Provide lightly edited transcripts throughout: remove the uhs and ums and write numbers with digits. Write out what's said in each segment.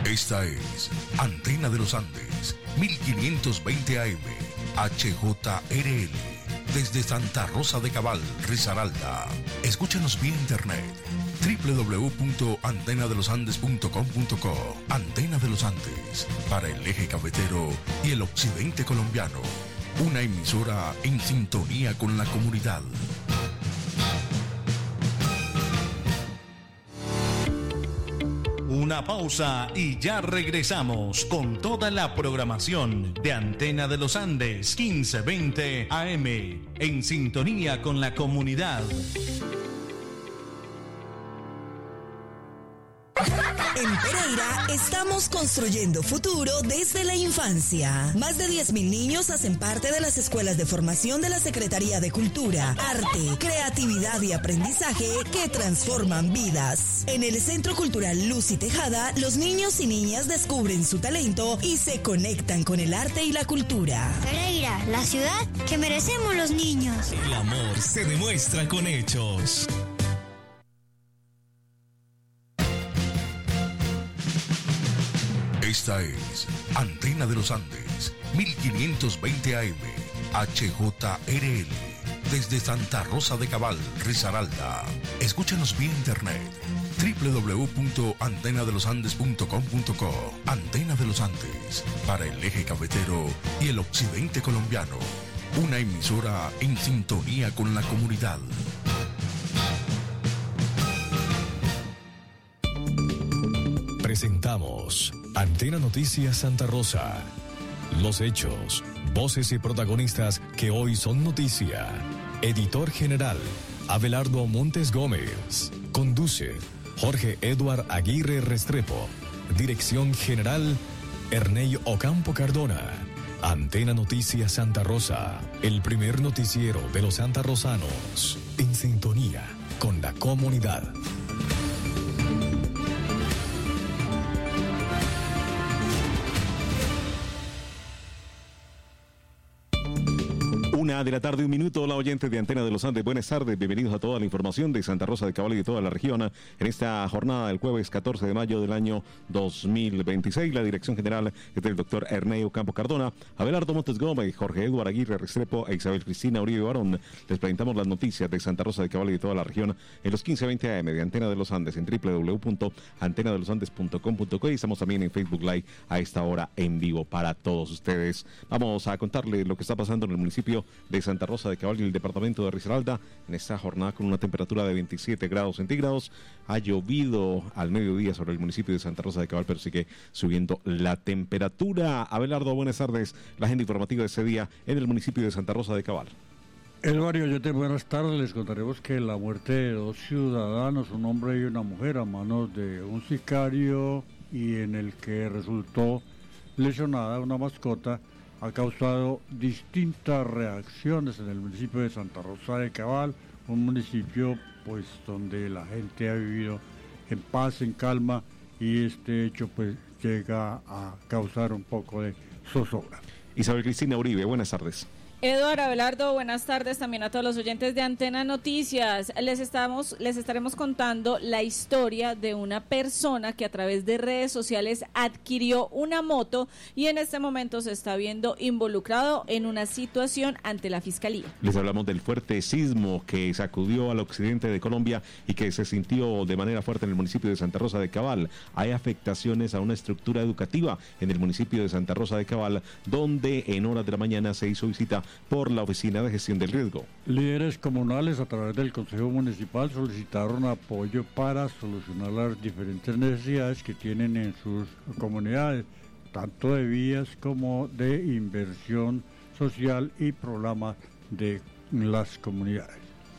Esta es Antena de los Andes, 1520 AM, HJRL, desde Santa Rosa de Cabal, Risaralda. Escúchanos vía internet, www.antenadelosandes.com.co. Antena de los Andes, para el eje cafetero y el occidente colombiano. Una emisora en sintonía con la comunidad. Una pausa y ya regresamos con toda la programación de Antena de los Andes 1520 AM, en sintonía con la comunidad. En Pereira estamos construyendo futuro desde la infancia. Más de 10.000 niños hacen parte de las escuelas de formación de la Secretaría de Cultura, Arte, Creatividad y Aprendizaje que transforman vidas. En el Centro Cultural Luz y Tejada, los niños y niñas descubren su talento y se conectan con el arte y la cultura. Pereira, la ciudad que merecemos los niños. El amor se demuestra con hechos. Esta es Antena de los Andes, 1520 AM, HJRL, desde Santa Rosa de Cabal, Risaralda. Escúchanos vía internet, www.antenadelosandes.com.co. Antena de los Andes, para el eje cafetero y el occidente colombiano. Una emisora en sintonía con la comunidad. Presentamos Antena Noticias Santa Rosa. Los hechos, voces y protagonistas que hoy son noticia. Editor general, Abelardo Montes Gómez. Conduce, Jorge Eduard Aguirre Restrepo. Dirección general, Ernei Ocampo Cardona. Antena Noticias Santa Rosa, el primer noticiero de los santarrosanos. En sintonía con la comunidad. 1 de la tarde, 1 minuto. Hola, oyentes de Antena de los Andes. Buenas tardes, bienvenidos a toda la información de Santa Rosa de Cabal y de toda la región en esta jornada del jueves 14 de mayo del año 2026. La dirección general es del doctor Ernei Ocampo Cardona, Abelardo Montes Gómez, Jorge Eduard Aguirre Restrepo e Isabel Cristina Uribe Barón. Les presentamos las noticias de Santa Rosa de Cabal y de toda la región en los 1520 AM de Antena de los Andes en www.antenadelosandes.com.co, y estamos también en Facebook Live a esta hora en vivo para todos ustedes. Vamos a contarles lo que está pasando en el municipio de Santa Rosa de Cabal y el departamento de Risaralda en esta jornada con una temperatura de 27 grados centígrados. Ha llovido al mediodía sobre el municipio de Santa Rosa de Cabal, pero sigue subiendo la temperatura. Abelardo, buenas tardes. La agenda informativa de ese día en el municipio de Santa Rosa de Cabal. Elvario, buenas tardes. Les contaremos que la muerte de 2 ciudadanos, un hombre y una mujer, a manos de un sicario y en el que resultó lesionada una mascota, ha causado distintas reacciones en el municipio de Santa Rosa de Cabal, un municipio pues donde la gente ha vivido en paz, en calma, y este hecho pues llega a causar un poco de zozobra. Isabel Cristina Uribe, buenas tardes. Eduardo, Abelardo, buenas tardes también a todos los oyentes de Antena Noticias. Les estaremos contando la historia de una persona que a través de redes sociales adquirió una moto y en este momento se está viendo involucrado en una situación ante la Fiscalía. Les hablamos del fuerte sismo que sacudió al occidente de Colombia y que se sintió de manera fuerte en el municipio de Santa Rosa de Cabal. Hay afectaciones a una estructura educativa en el municipio de Santa Rosa de Cabal, donde en horas de la mañana se hizo visita por la Oficina de Gestión del Riesgo. Líderes comunales a través del Consejo Municipal solicitaron apoyo para solucionar las diferentes necesidades que tienen en sus comunidades, tanto de vías como de inversión social y programas de las comunidades.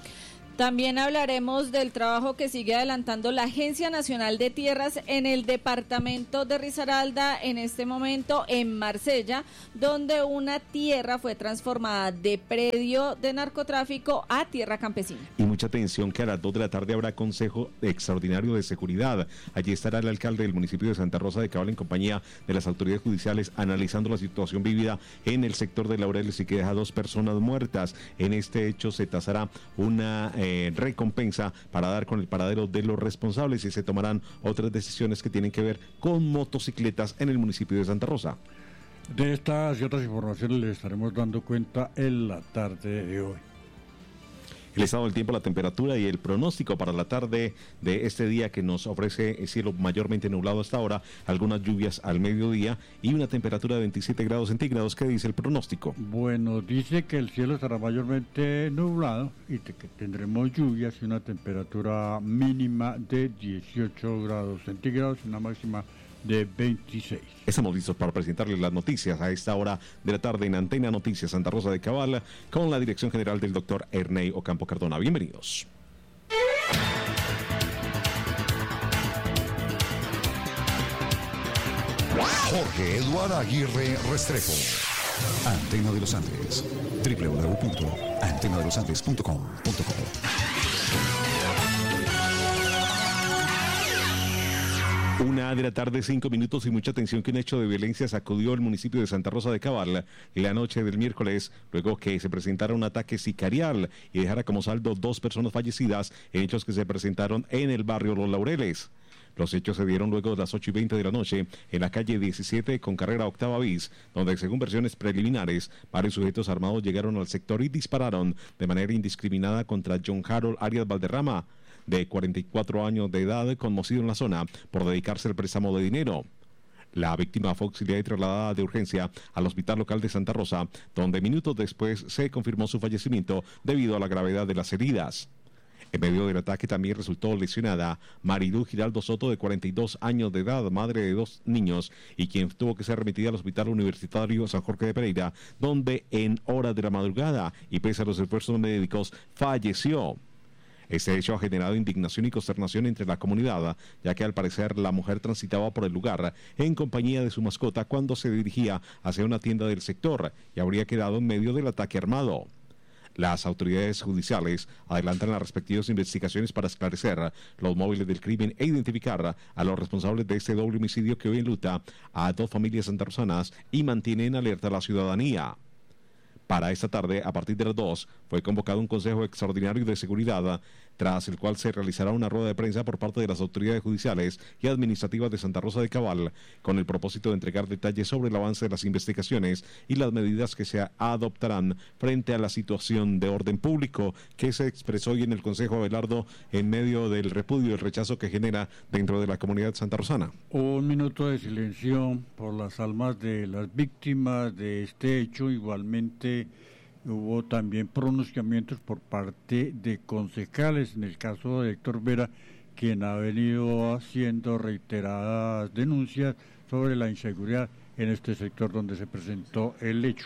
También hablaremos del trabajo que sigue adelantando la Agencia Nacional de Tierras en el departamento de Risaralda, en este momento en Marsella, donde una tierra fue transformada de predio de narcotráfico a tierra campesina. Y mucha atención que a las 2 de la tarde habrá Consejo Extraordinario de Seguridad. Allí estará el alcalde del municipio de Santa Rosa de Cabal en compañía de las autoridades judiciales analizando la situación vivida en el sector de Laureles y que deja 2 personas muertas. En este hecho se tasará una recompensa para dar con el paradero de los responsables y se tomarán otras decisiones que tienen que ver con motocicletas en el municipio de Santa Rosa. De estas y otras informaciones les estaremos dando cuenta en la tarde de hoy. El estado del tiempo, la temperatura y el pronóstico para la tarde de este día que nos ofrece el cielo mayormente nublado hasta ahora, algunas lluvias al mediodía y una temperatura de 27 grados centígrados. ¿Qué dice el pronóstico? Bueno, dice que el cielo estará mayormente nublado y que tendremos lluvias y una temperatura mínima de 18 grados centígrados y una máxima de 26. Estamos listos para presentarles las noticias a esta hora de la tarde en Antena Noticias Santa Rosa de Cabal con la dirección general del doctor Ernei Ocampo Cardona. Bienvenidos. Jorge Eduardo Aguirre Restrepo. Antena de los Andes. www.antenadelosandes.com.co. 1:05 p.m. y mucha atención que un hecho de violencia sacudió el municipio de Santa Rosa de Cabal la noche del miércoles, luego que se presentara un ataque sicarial y dejara como saldo 2 personas fallecidas en hechos que se presentaron en el barrio Los Laureles. Los hechos se dieron luego de las 8:20 de la noche en la calle 17 con carrera octava bis, donde según versiones preliminares, varios sujetos armados llegaron al sector y dispararon de manera indiscriminada contra John Harold Arias Valderrama, de 44 años de edad, conocido en la zona por dedicarse al préstamo de dinero. La víctima fue auxiliada y trasladada de urgencia al hospital local de Santa Rosa, donde minutos después se confirmó su fallecimiento debido a la gravedad de las heridas. En medio del ataque también resultó lesionada Marilú Giraldo Soto, de 42 años de edad, madre de 2 niños, y quien tuvo que ser remitida al Hospital Universitario San Jorge de Pereira, donde en horas de la madrugada y pese a los esfuerzos médicos falleció. Este hecho ha generado indignación y consternación entre la comunidad, ya que al parecer la mujer transitaba por el lugar en compañía de su mascota cuando se dirigía hacia una tienda del sector y habría quedado en medio del ataque armado. Las autoridades judiciales adelantan las respectivas investigaciones para esclarecer los móviles del crimen e identificar a los responsables de este doble homicidio que hoy enluta a 2 familias santarrosanas y mantiene en alerta a la ciudadanía. Para esta tarde, a partir de las 2, fue convocado un Consejo Extraordinario de Seguridad, tras el cual se realizará una rueda de prensa por parte de las autoridades judiciales y administrativas de Santa Rosa de Cabal, con el propósito de entregar detalles sobre el avance de las investigaciones y las medidas que se adoptarán frente a la situación de orden público que se expresó hoy en el Consejo, Abelardo, en medio del repudio y el rechazo que genera dentro de la comunidad santarrosana. Un minuto de silencio por las almas de las víctimas de este hecho. Igualmente hubo también pronunciamientos por parte de concejales, en el caso de Héctor Vera, quien ha venido haciendo reiteradas denuncias sobre la inseguridad en este sector donde se presentó el hecho.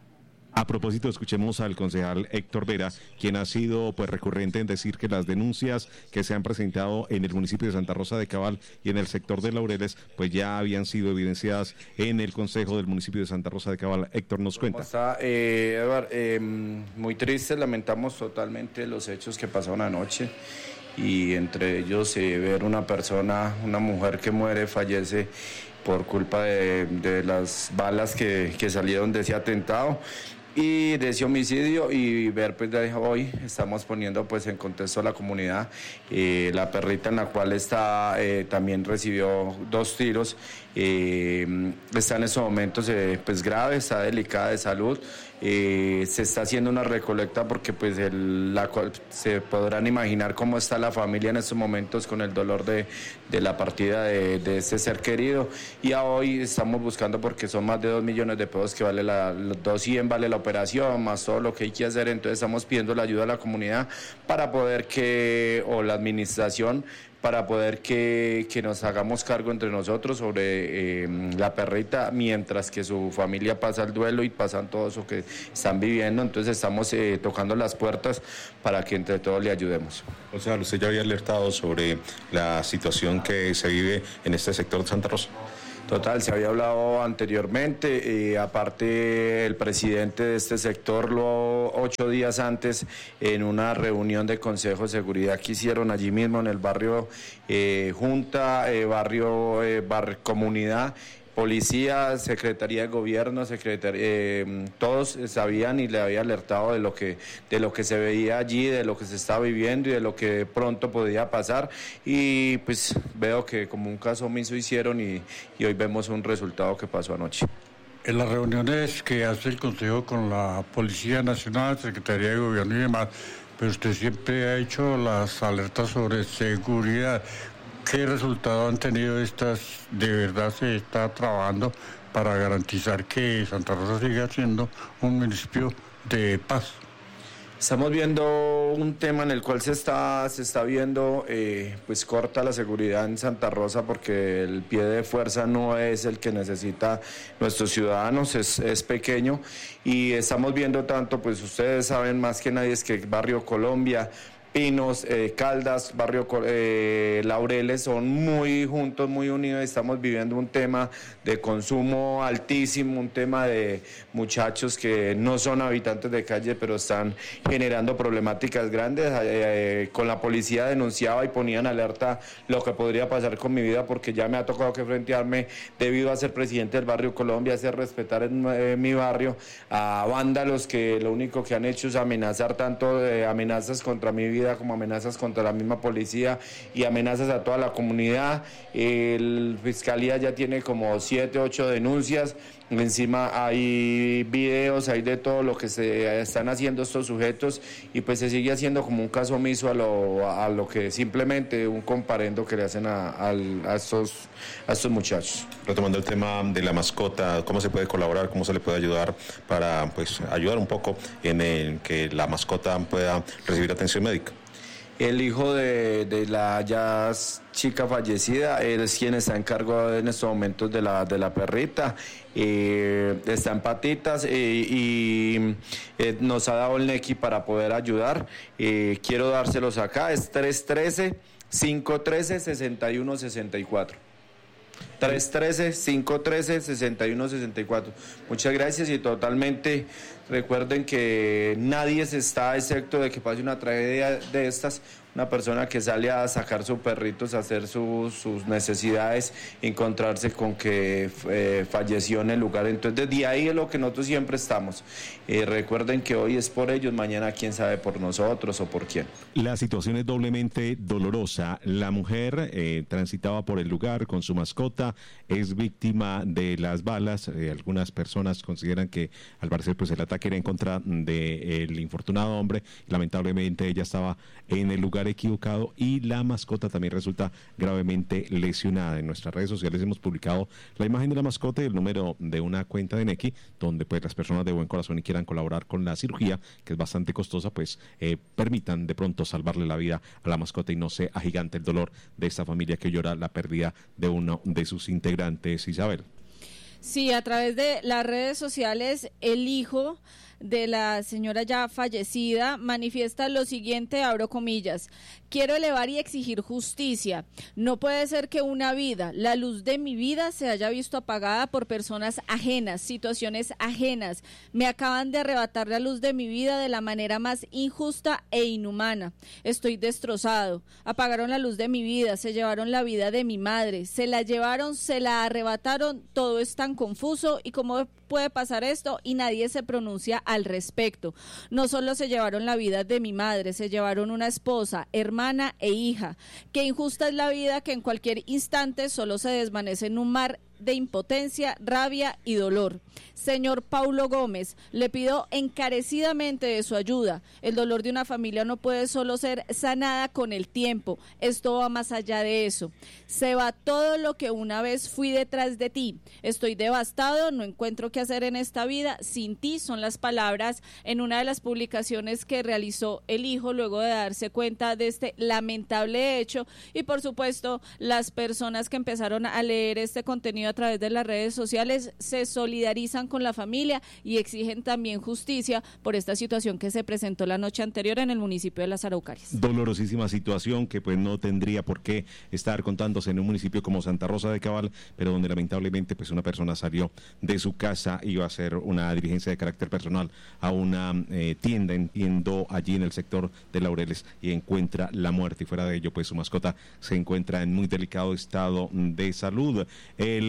A propósito, escuchemos al concejal Héctor Vera, quien ha sido recurrente en decir que las denuncias que se han presentado en el municipio de Santa Rosa de Cabal y en el sector de Laureles, pues ya habían sido evidenciadas en el consejo del municipio de Santa Rosa de Cabal. Héctor nos cuenta. ¿Cómo está, Eduardo? Muy triste, lamentamos totalmente los hechos que pasaron anoche, y entre ellos ver una persona, una mujer que muere, fallece por culpa de las balas que salieron de ese atentado y de ese homicidio, y ver pues hoy estamos poniendo pues en contexto a la comunidad. La perrita en la cual está también recibió 2 tiros, está en estos momentos pues grave, está delicada de salud. Se está haciendo una recolecta porque pues se podrán imaginar cómo está la familia en estos momentos con el dolor de la partida de este ser querido, y a hoy estamos buscando, porque son más de 2 millones de pesos que vale 200 vale la operación, más todo lo que hay que hacer. Entonces estamos pidiendo la ayuda a la comunidad para poder o la administración, para poder que nos hagamos cargo entre nosotros sobre la perrita, mientras que su familia pasa el duelo y pasan todo eso que están viviendo. Entonces estamos tocando las puertas para que entre todos le ayudemos. O sea, usted ya había alertado sobre la situación que se vive en este sector de Santa Rosa. Total, se había hablado anteriormente, aparte el presidente de este sector 8 días antes, en una reunión de Consejo de Seguridad que hicieron allí mismo en el barrio Junta, barrio Comunidad, policía, Secretaría de Gobierno, todos sabían y le había alertado de lo que se veía allí, de lo que se estaba viviendo y de lo que pronto podía pasar, y pues veo que como un caso omiso hicieron y hoy vemos un resultado que pasó anoche. En las reuniones que hace el Consejo con la Policía Nacional, Secretaría de Gobierno y demás, pero usted siempre ha hecho las alertas sobre seguridad. ¿Qué resultado han tenido estas? ¿De verdad se está trabajando para garantizar que Santa Rosa siga siendo un municipio de paz? Estamos viendo un tema en el cual se está viendo pues corta la seguridad en Santa Rosa, porque el pie de fuerza no es el que necesita nuestros ciudadanos, es pequeño, y estamos viendo tanto, pues ustedes saben más que nadie, es que Barrio Colombia, Pinos, Caldas, Barrio Laureles son muy juntos, muy unidos. Estamos viviendo un tema de consumo altísimo, un tema de muchachos que no son habitantes de calle, pero están generando problemáticas grandes. Con la policía denunciaba y ponían alerta lo que podría pasar con mi vida, porque ya me ha tocado que frentearme, debido a ser presidente del Barrio Colombia, hacer respetar en mi barrio a vándalos que lo único que han hecho es amenazar, tanto amenazas contra mi vida como amenazas contra la misma policía y amenazas a toda la comunidad. La Fiscalía ya tiene como 7, 8 denuncias. Encima hay videos, hay de todo lo que se están haciendo estos sujetos, y pues se sigue haciendo como un caso omiso a lo que simplemente un comparendo que le hacen a estos muchachos. Retomando el tema de la mascota, ¿cómo se puede colaborar? ¿Cómo se le puede ayudar para pues ayudar un poco en que la mascota pueda recibir atención médica? El hijo de la ya chica fallecida, él es quien está en cargo en estos momentos de la perrita, está en patitas y nos ha dado el NECI para poder ayudar. Quiero dárselos acá, es 313-513-6164. 313-513-6164. Muchas gracias, y totalmente recuerden que nadie se está excepto de que pase una tragedia de estas. Una persona que sale a sacar sus perritos, a hacer sus necesidades, encontrarse con que falleció en el lugar. Entonces, de ahí es lo que nosotros siempre estamos. Recuerden que hoy es por ellos, mañana quién sabe por nosotros o por quién. La situación es doblemente dolorosa. La mujer transitaba por el lugar con su mascota, es víctima de las balas. Algunas personas consideran que al parecer pues el ataque era en contra del infortunado hombre. Lamentablemente ella estaba en el lugar equivocado y la mascota también resulta gravemente lesionada. En nuestras redes sociales hemos publicado la imagen de la mascota y el número de una cuenta de NECI, donde pues las personas de buen corazón y quieran colaborar con la cirugía, que es bastante costosa, pues permitan de pronto salvarle la vida a la mascota y no se agigante el dolor de esta familia que llora la pérdida de uno de sus integrantes. Isabel. Sí, a través de las redes sociales, el hijo de la señora ya fallecida manifiesta lo siguiente, abro comillas: quiero elevar y exigir justicia. No puede ser que una vida, la luz de mi vida, se haya visto apagada por personas ajenas, situaciones ajenas. Me acaban de arrebatar la luz de mi vida de la manera más injusta e inhumana. Estoy destrozado. Apagaron la luz de mi vida, se llevaron la vida de mi madre, se la llevaron, se la arrebataron. Todo es tan confuso, y cómo puede pasar esto y nadie se pronuncia al respecto. No solo se llevaron la vida de mi madre, se llevaron una esposa, hermana e hija. Qué injusta es la vida, que en cualquier instante solo se desvanece en un mar de impotencia, rabia y dolor. Señor Paulo Gómez, le pido encarecidamente de su ayuda. El dolor de una familia no puede solo ser sanada con el tiempo. Esto va más allá de eso. Se va todo lo que una vez fui detrás de ti. Estoy devastado, no encuentro qué hacer en esta vida. Sin ti, son las palabras en una de las publicaciones que realizó el hijo luego de darse cuenta de este lamentable hecho. Y por supuesto, las personas que empezaron a leer este contenido a través de las redes sociales se solidarizan con la familia y exigen también justicia por esta situación que se presentó la noche anterior en el municipio de Las Araucarias. Dolorosísima situación que pues no tendría por qué estar contándose en un municipio como Santa Rosa de Cabal, pero donde lamentablemente pues una persona salió de su casa, iba a hacer una diligencia de carácter personal a una tienda, entiendo, allí en el sector de Laureles, y encuentra la muerte, y fuera de ello pues su mascota se encuentra en muy delicado estado de salud. El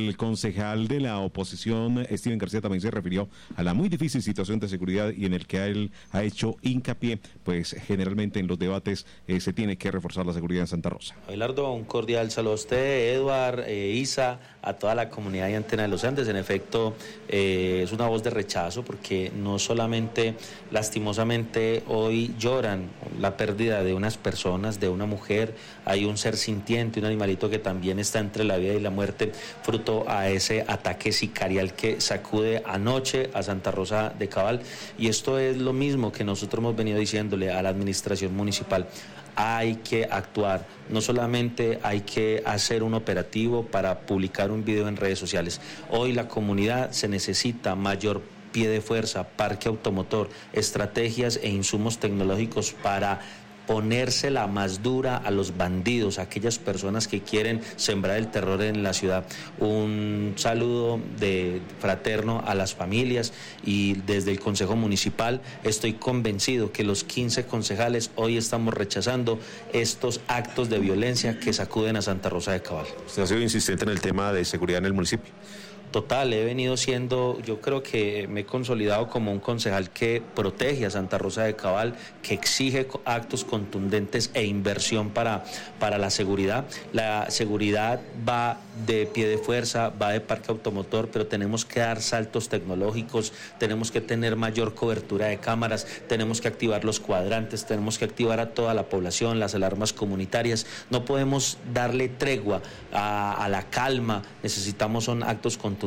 El concejal de la oposición, Steven García, también se refirió a la muy difícil situación de seguridad y en el que él ha hecho hincapié, pues generalmente en los debates se tiene que reforzar la seguridad en Santa Rosa. Abelardo, un cordial saludo a usted, Eduard, Isa, a toda la comunidad de Antena de los Andes. En efecto, es una voz de rechazo porque no solamente, lastimosamente, hoy lloran la pérdida de unas personas, de una mujer, hay un ser sintiente, un animalito que también está entre la vida y la muerte, fruto a ese ataque sicarial que sacude anoche a Santa Rosa de Cabal. Y esto es lo mismo que nosotros hemos venido diciéndole a la administración municipal. Hay que actuar, no solamente hay que hacer un operativo para publicar un video en redes sociales. Hoy la comunidad se necesita mayor pie de fuerza, parque automotor, estrategias e insumos tecnológicos para ponérsela más dura a los bandidos, a aquellas personas que quieren sembrar el terror en la ciudad. Un saludo de fraterno a las familias y desde el Consejo Municipal estoy convencido que los 15 concejales hoy estamos rechazando estos actos de violencia que sacuden a Santa Rosa de Cabal. Usted ha sido insistente en el tema de seguridad en el municipio. Total, he venido siendo, yo creo que me he consolidado como un concejal que protege a Santa Rosa de Cabal, que exige actos contundentes e inversión para la seguridad. La seguridad va de pie de fuerza, va de parque automotor, pero tenemos que dar saltos tecnológicos, tenemos que tener mayor cobertura de cámaras, tenemos que activar los cuadrantes, tenemos que activar a toda la población, las alarmas comunitarias. No podemos darle tregua a la calma, necesitamos son actos contundentes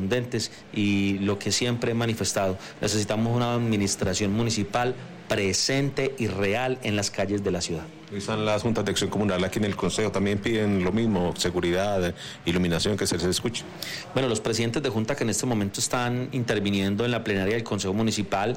y lo que siempre he manifestado, necesitamos una administración municipal presente y real en las calles de la ciudad. Están las juntas de acción comunal aquí en el Consejo, también piden lo mismo, seguridad, iluminación, que se les escuche. Bueno, los presidentes de junta que en este momento están interviniendo en la plenaria del Consejo Municipal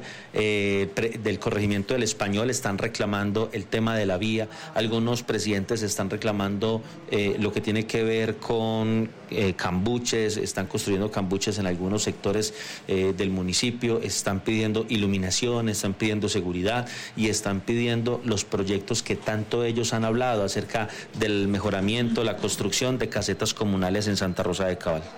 del corregimiento del Español están reclamando el tema de la vía, algunos presidentes están reclamando lo que tiene que ver con cambuches, están construyendo cambuches en algunos sectores del municipio, están pidiendo iluminación, están pidiendo seguridad y están pidiendo los proyectos que tanto ellos han hablado acerca del mejoramiento, la construcción de casetas comunales en Santa Rosa de Cabal.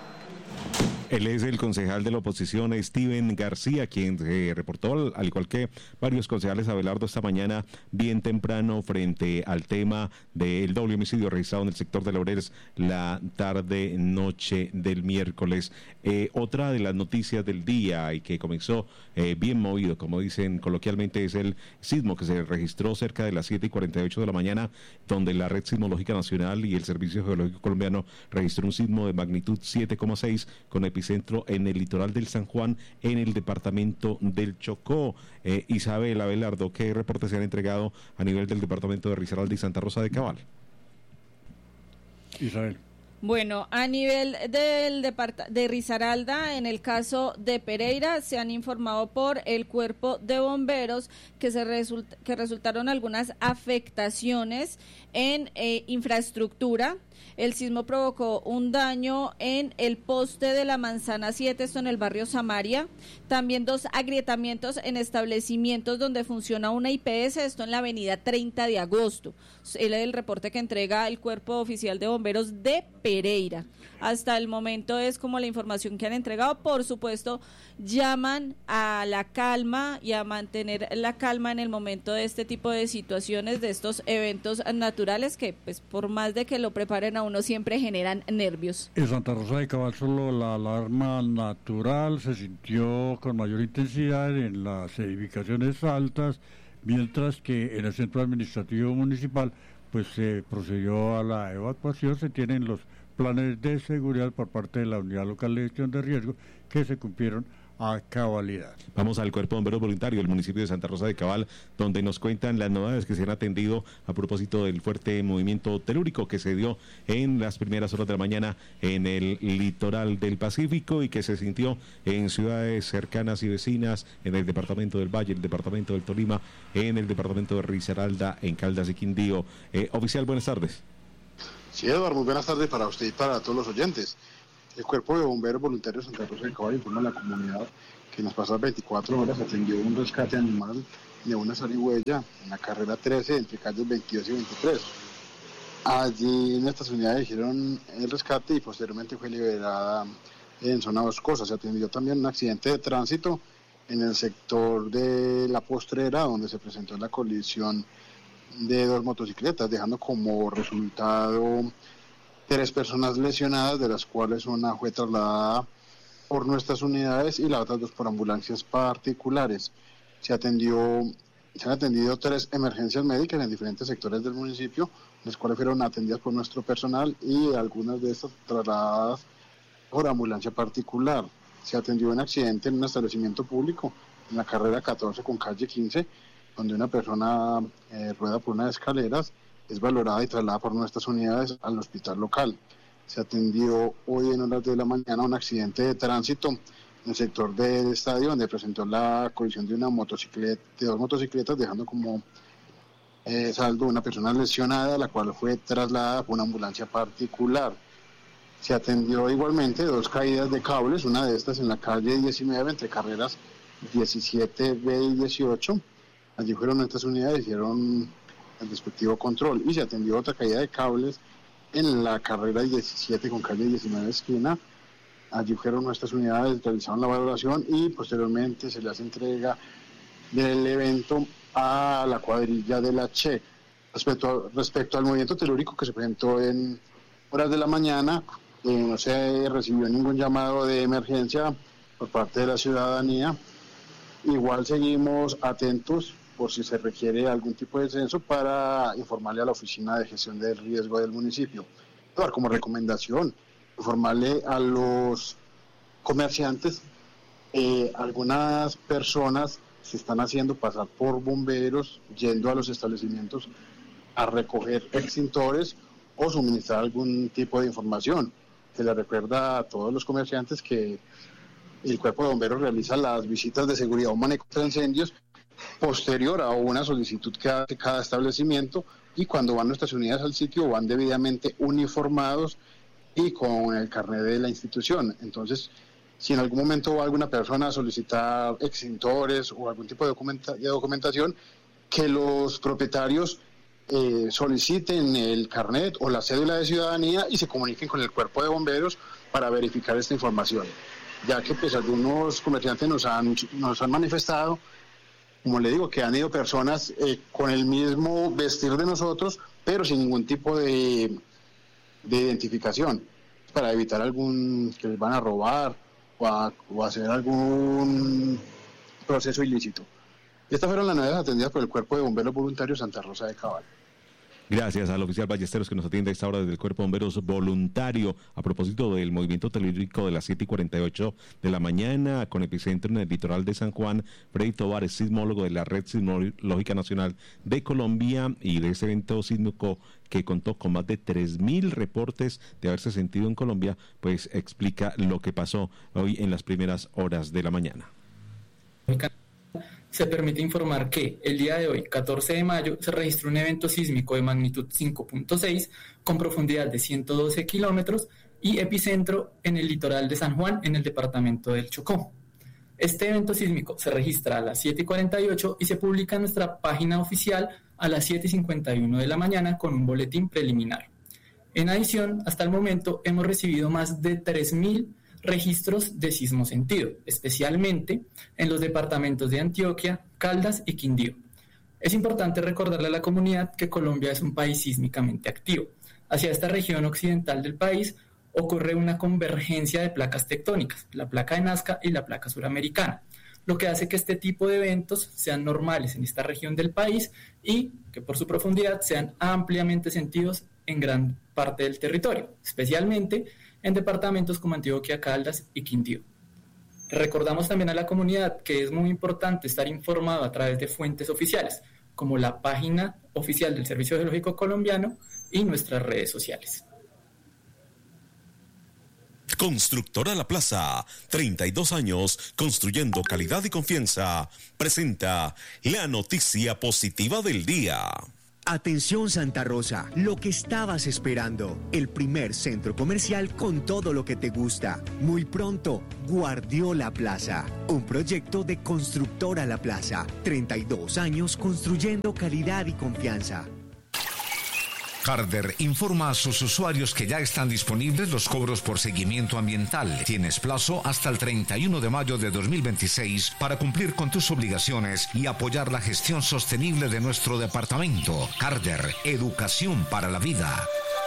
Él es el concejal de la oposición, Steven García, quien se reportó, al igual que varios concejales, Abelardo, esta mañana bien temprano frente al tema del doble homicidio registrado en el sector de Laureles la tarde-noche del miércoles. Otra de las noticias del día y que comenzó bien movido, como dicen coloquialmente, es el sismo que se registró cerca de las 7:48 de la mañana, donde la Red Sismológica Nacional y el Servicio Geológico Colombiano registró un sismo de magnitud 7,6 con epicentro en el litoral del San Juan, en el departamento del Chocó. Isabel, Abelardo, ¿qué reportes se han entregado a nivel del departamento de Risaralda y Santa Rosa de Cabal? Isabel. Bueno, a nivel de Risaralda, en el caso de Pereira, se han informado por el cuerpo de bomberos que resultaron algunas afectaciones en infraestructura. El sismo provocó un daño en el poste de la Manzana 7, esto en el barrio Samaria. También 2 agrietamientos en establecimientos donde funciona una IPS, esto en la avenida 30 de agosto. Él es el reporte que entrega el Cuerpo Oficial de Bomberos de Pereira. Hasta el momento es como la información que han entregado. Por supuesto, llaman a la calma y a mantener la calma en el momento de este tipo de situaciones, de estos eventos naturales que, pues, por más de que lo preparen a uno, siempre generan nervios. En Santa Rosa de Cabal solo la alarma natural se sintió con mayor intensidad en las edificaciones altas, mientras que en el centro administrativo municipal pues se procedió a la evacuación. Se tienen los planes de seguridad por parte de la Unidad Local de Gestión de Riesgo que se cumplieron a cabalidad. Vamos al Cuerpo de Bomberos Voluntario del municipio de Santa Rosa de Cabal, donde nos cuentan las novedades que se han atendido a propósito del fuerte movimiento telúrico que se dio en las primeras horas de la mañana en el litoral del Pacífico y que se sintió en ciudades cercanas y vecinas, en el departamento del Valle, el departamento del Tolima, en el departamento de Risaralda, en Caldas y Quindío. Oficial, buenas tardes. Sí, Eduardo, muy buenas tardes para usted y para todos los oyentes. El Cuerpo de Bomberos Voluntarios Santa Rosa de Cabal informa a la comunidad que en las pasadas 24 horas atendió un rescate animal de una zarigüeya en la carrera 13 entre calles 22 y 23. Allí nuestras unidades hicieron el rescate y posteriormente fue liberada en zona Boscosa. Se atendió también un accidente de tránsito en el sector de La Postrera, donde se presentó la colisión de 2 motocicletas, dejando como resultado 3 personas lesionadas, de las cuales una fue trasladada por nuestras unidades y las otras 2 por ambulancias particulares. Se han atendido 3 emergencias médicas en diferentes sectores del municipio, las cuales fueron atendidas por nuestro personal y algunas de estas trasladadas por ambulancia particular. Se atendió un accidente en un establecimiento público en la carrera 14 con calle 15, donde una persona rueda por unas escaleras, es valorada y trasladada por nuestras unidades al hospital local. Se atendió hoy en horas de la mañana un accidente de tránsito en el sector del estadio, donde presentó la colisión de 2 motocicletas, dejando como saldo una persona lesionada, la cual fue trasladada por una ambulancia particular. Se atendió igualmente 2 caídas de cables, una de estas en la calle 19 entre carreras 17B y 18. Allí fueron nuestras unidades, hicieron el respectivo control, y se atendió otra caída de cables en la carrera 17 con calle 19 esquina. Allí fueron nuestras unidades, realizaron la valoración y posteriormente se le hace entrega del evento a la cuadrilla de la Che. Respecto al movimiento telúrico que se presentó en horas de la mañana, no se recibió ningún llamado de emergencia por parte de la ciudadanía. Igual seguimos atentos por si se requiere algún tipo de censo para informarle a la Oficina de Gestión del Riesgo del municipio. Como recomendación, informarle a los comerciantes, algunas personas se están haciendo pasar por bomberos, yendo a los establecimientos a recoger extintores o suministrar algún tipo de información. Se le recuerda a todos los comerciantes que el Cuerpo de Bomberos realiza las visitas de seguridad humana y contra incendios posterior a una solicitud que hace cada establecimiento, y cuando van nuestras unidades al sitio van debidamente uniformados y con el carnet de la institución. Entonces, si en algún momento va alguna persona a solicitar extintores o algún tipo de documentación, que los propietarios soliciten el carnet o la cédula de ciudadanía y se comuniquen con el Cuerpo de Bomberos para verificar esta información, ya que pues algunos comerciantes nos han manifestado, como le digo, que han ido personas con el mismo vestir de nosotros, pero sin ningún tipo de identificación, para evitar que les van a robar o hacer algún proceso ilícito. Estas fueron las novedades atendidas por el Cuerpo de Bomberos Voluntarios Santa Rosa de Cabal. Gracias al oficial Ballesteros que nos atiende a esta hora desde el Cuerpo de Bomberos Voluntario. A propósito del movimiento telúrico de las 7:48 de la mañana, con epicentro en el litoral de San Juan, Freddy Tovar es sismólogo de la Red Sismológica Nacional de Colombia, y de este evento sísmico que contó con más de 3.000 reportes de haberse sentido en Colombia, pues explica lo que pasó hoy en las primeras horas de la mañana. Se permite informar que el día de hoy, 14 de mayo, se registró un evento sísmico de magnitud 5.6 con profundidad de 112 kilómetros y epicentro en el litoral de San Juan, en el departamento del Chocó. Este evento sísmico se registra a las 7:48 y se publica en nuestra página oficial a las 7:51 de la mañana con un boletín preliminar. En adición, hasta el momento hemos recibido más de 3.000 registros de sismo sentido, especialmente en los departamentos de Antioquia, Caldas y Quindío. Es importante recordarle a la comunidad que Colombia es un país sísmicamente activo. Hacia esta región occidental del país ocurre una convergencia de placas tectónicas, la placa de Nazca y la placa suramericana, lo que hace que este tipo de eventos sean normales en esta región del país y que por su profundidad sean ampliamente sentidos en gran parte del territorio, especialmente en departamentos como Antioquia, Caldas y Quindío. Recordamos también a la comunidad que es muy importante estar informado a través de fuentes oficiales, como la página oficial del Servicio Geológico Colombiano y nuestras redes sociales. Constructora La Plaza, 32 años construyendo calidad y confianza, presenta la noticia positiva del día. Atención Santa Rosa, lo que estabas esperando, el primer centro comercial con todo lo que te gusta. Muy pronto, Guardiola Plaza, un proyecto de Constructora La Plaza, 32 años construyendo calidad y confianza. Harder informa a sus usuarios que ya están disponibles los cobros por seguimiento ambiental. Tienes plazo hasta el 31 de mayo de 2026 para cumplir con tus obligaciones y apoyar la gestión sostenible de nuestro departamento. Harder, educación para la vida.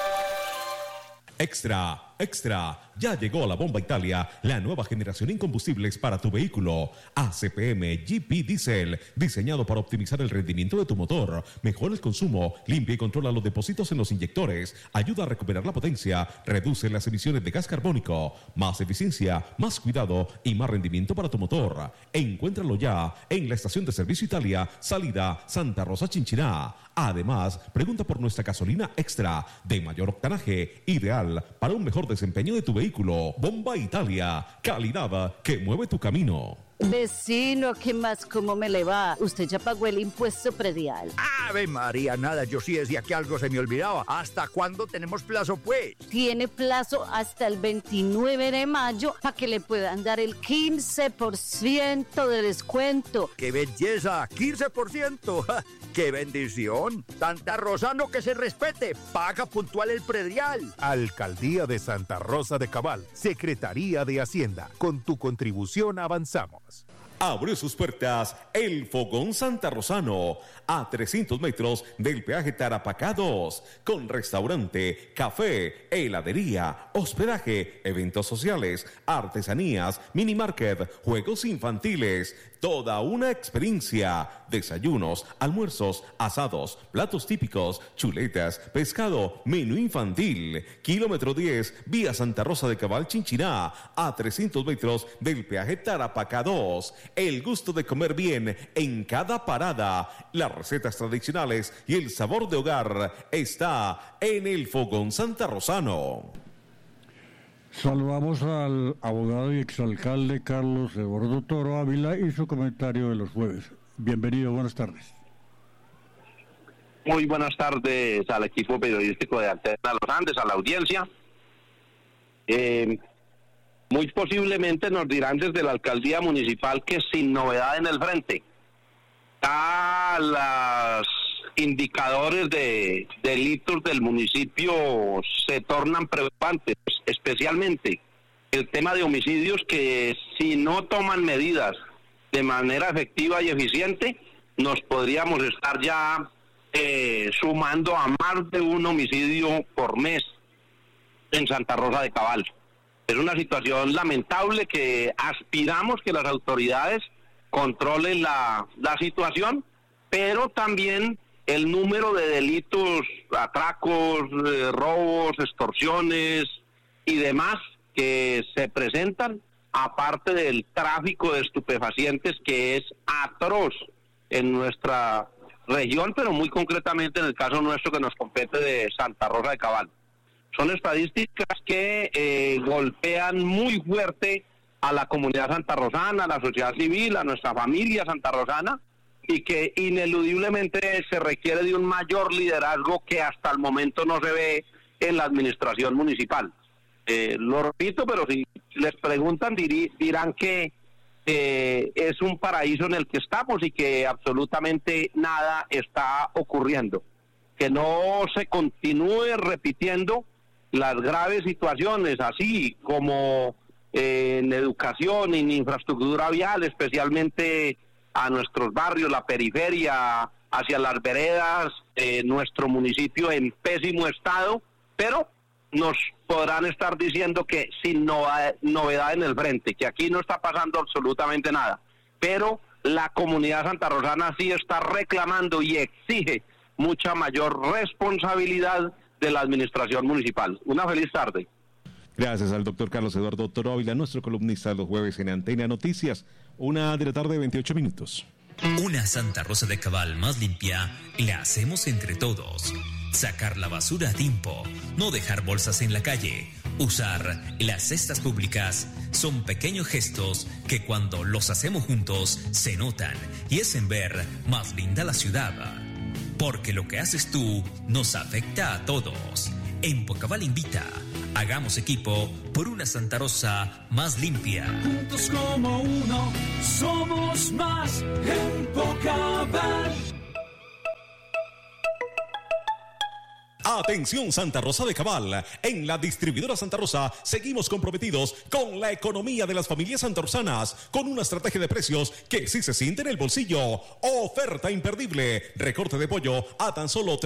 Extra, extra, ya llegó a la Bomba Italia, la nueva generación en combustibles para tu vehículo. ACPM GP Diesel, diseñado para optimizar el rendimiento de tu motor, mejora el consumo, limpia y controla los depósitos en los inyectores, ayuda a recuperar la potencia, reduce las emisiones de gas carbónico, más eficiencia, más cuidado y más rendimiento para tu motor. Encuéntralo ya en la estación de servicio Italia, salida Santa Rosa Chinchiná. Además, pregunta por nuestra gasolina extra de mayor octanaje, ideal para un mejor desempeño de tu vehículo. Bomba Italia, calidad que mueve tu camino. Vecino, ¿qué más? ¿Cómo me le va? ¿Usted ya pagó el impuesto predial? Ave María, nada, yo sí decía que algo se me olvidaba. ¿Hasta cuándo tenemos plazo, pues? Tiene plazo hasta el 29 de mayo para que le puedan dar el 15% de descuento. ¡Qué belleza! ¡15%! ¡Qué bendición! Santa Rosa, no que se respete. Paga puntual el predial. Alcaldía de Santa Rosa de Cabal. Secretaría de Hacienda. Con tu contribución avanzamos. Abrió sus puertas el Fogón Santarrosano, a 300 metros del peaje Tarapacá 2, con restaurante, café, heladería, hospedaje, eventos sociales, artesanías, mini market, juegos infantiles, toda una experiencia, desayunos, almuerzos, asados, platos típicos, chuletas, pescado, menú infantil, kilómetro 10, vía Santa Rosa de Cabal Chinchiná, a 300 metros del peaje Tarapacá 2. El gusto de comer bien en cada parada, las recetas tradicionales y el sabor de hogar está en el Fogón Santarrosano. Saludamos al abogado y exalcalde Carlos Eduardo Toro Ávila y su comentario de los jueves. Bienvenido, buenas tardes. Muy buenas tardes al equipo periodístico de Antena de los Andes, a la audiencia. Muy posiblemente nos dirán desde la alcaldía municipal que sin novedad en el frente. Ya los indicadores de delitos del municipio se tornan preocupantes, especialmente el tema de homicidios que si no toman medidas de manera efectiva y eficiente, nos podríamos estar ya sumando a más de un homicidio por mes en Santa Rosa de Cabal. Es una situación lamentable que aspiramos que las autoridades controlen la situación, pero también el número de delitos, atracos, robos, extorsiones y demás que se presentan, aparte del tráfico de estupefacientes que es atroz en nuestra región, pero muy concretamente en el caso nuestro que nos compete de Santa Rosa de Cabal. Son estadísticas que golpean muy fuerte a la comunidad santarrosana, a la sociedad civil, a nuestra familia santarrosana, y que ineludiblemente se requiere de un mayor liderazgo que hasta el momento no se ve en la administración municipal. Lo repito, pero si les preguntan dirán que es un paraíso en el que estamos y que absolutamente nada está ocurriendo. Que no se continúe repitiendo las graves situaciones, así como en educación, en infraestructura vial, especialmente a nuestros barrios, la periferia, hacia las veredas, nuestro municipio en pésimo estado, pero nos podrán estar diciendo que sin novedad en el frente, que aquí no está pasando absolutamente nada, pero la comunidad santarrosana sí está reclamando y exige mucha mayor responsabilidad de la administración municipal. Una feliz tarde. Gracias al doctor Carlos Eduardo Toro Ávila, nuestro columnista de los jueves en Antena Noticias. 1:00 p.m. Una Santa Rosa de Cabal más limpia la hacemos entre todos. Sacar la basura a tiempo, no dejar bolsas en la calle, usar las cestas públicas son pequeños gestos que cuando los hacemos juntos se notan y hacen ver más linda la ciudad. Porque lo que haces tú nos afecta a todos. Empocabal invita. Hagamos equipo por una Santa Rosa más limpia. Juntos como uno, somos más Empocabal. Atención Santa Rosa de Cabal. En la distribuidora Santa Rosa seguimos comprometidos con la economía de las familias santarrosanas, con una estrategia de precios que sí se siente en el bolsillo. Oferta imperdible. Recorte de pollo a tan solo